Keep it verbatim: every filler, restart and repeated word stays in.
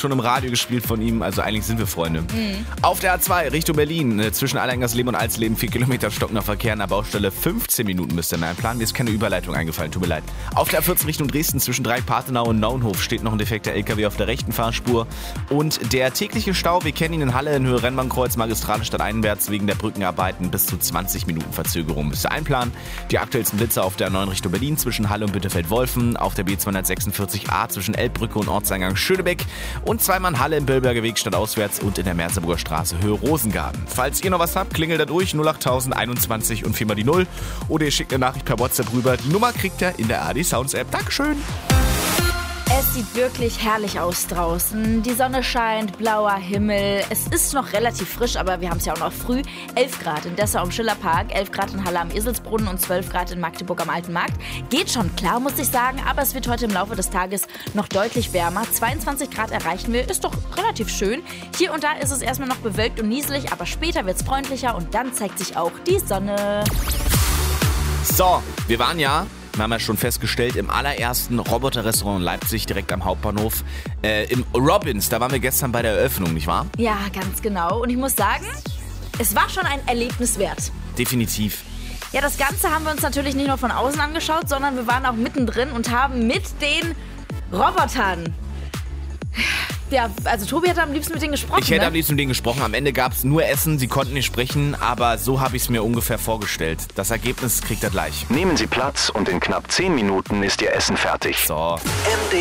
schon im Radio gespielt von ihm, also eigentlich sind wir Freunde. Mhm. Auf der A zwei Richtung Berlin, äh, zwischen Allengersleben und Alsleben, vier Kilometer stockender Verkehr an der Baustelle, fünfzehn Minuten müsste mehr planen. Mir ist keine Überleitung eingefallen, tut mir leid. Auf der A vierzehn Richtung Dresden, zwischen Dreieck-Partenau und Naunhof steht noch ein defekter L K W auf der rechten Fahrspur. Und der tägliche Stau, wir kennen ihn in Halle, in Höhe Rennbahnkreuz, Magistrale stadteinwärts, wegen der Brückenarbeiten bis zu zwanzig Minuten Verzögerung müsste einplanen. Die aktuellsten Blitzer auf der A neun Richtung Berlin, zwischen Halle und Bitterfeld-Wolfen, auf der B zweihundertsechsundvierzig A zwischen Elbbrücke und Ortseingang Schönebeck und zweimal Halle im Böllberger Weg stadtauswärts und in der Merseburger Straße Höhe Rosengarten. Falls ihr noch was habt, klingelt da durch null acht null null einundzwanzig und viermal die null oder ihr schickt eine Nachricht per WhatsApp rüber. Die Nummer kriegt ihr in der A D Sounds App. Dankeschön! Es sieht wirklich herrlich aus draußen. Die Sonne scheint, blauer Himmel. Es ist noch relativ frisch, aber wir haben es ja auch noch früh. elf Grad in Dessau am Schillerpark, elf Grad in Halle am Eselsbrunnen und zwölf Grad in Magdeburg am Alten Markt. Geht schon klar, muss ich sagen, aber es wird heute im Laufe des Tages noch deutlich wärmer. zweiundzwanzig Grad erreichen wir, ist doch relativ schön. Hier und da ist es erstmal noch bewölkt und nieselig, aber später wird es freundlicher und dann zeigt sich auch die Sonne. So, wir waren ja... Wir haben ja schon festgestellt, im allerersten Roboter-Restaurant in Leipzig, direkt am Hauptbahnhof, äh, im Robins, da waren wir gestern bei der Eröffnung, nicht wahr? Ja, ganz genau. Und ich muss sagen, es war schon ein Erlebnis wert. Definitiv. Ja, das Ganze haben wir uns natürlich nicht nur von außen angeschaut, sondern wir waren auch mittendrin und haben mit den Robotern... Ja, also Tobi hat am liebsten mit denen gesprochen. Ich hätte ne? am liebsten mit denen gesprochen. Am Ende gab es nur Essen, sie konnten nicht sprechen, aber so habe ich es mir ungefähr vorgestellt. Das Ergebnis kriegt er gleich. Nehmen Sie Platz und in knapp zehn Minuten ist Ihr Essen fertig. So. M D